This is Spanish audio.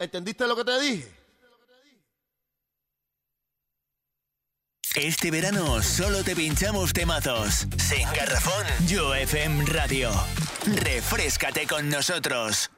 ¿Entendiste lo que te dije? Este verano solo te pinchamos temazos. Sin garrafón, Yo FM Radio. Refréscate con nosotros.